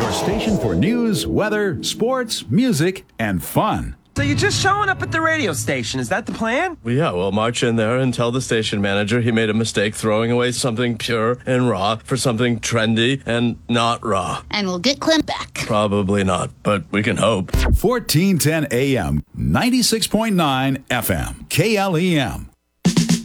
Your station for news, weather, sports, music, and fun. So you're just showing up at the radio station, is that the plan? Well, yeah, we'll march in there and tell the station manager he made a mistake throwing away something pure and raw for something trendy and not raw. And we'll get Clem back. Probably not, but we can hope. 1410 AM, 96.9 FM, KLEM.